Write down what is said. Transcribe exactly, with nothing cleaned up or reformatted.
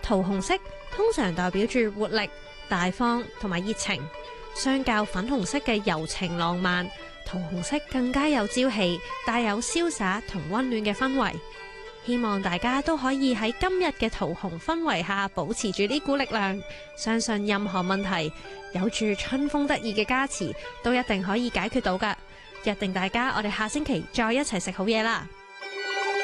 桃紅色通常代表住活力、大方同埋熱情，相較粉紅色嘅柔情浪漫，桃紅色更加有朝氣，帶有瀟灑同溫暖嘅氛圍。希望大家都可以喺今日嘅桃紅氛圍下保持住呢股力量，相信任何問題有住春風得意嘅加持，都一定可以解決到㗎。約定大家，我哋下星期再一齊食好嘢啦！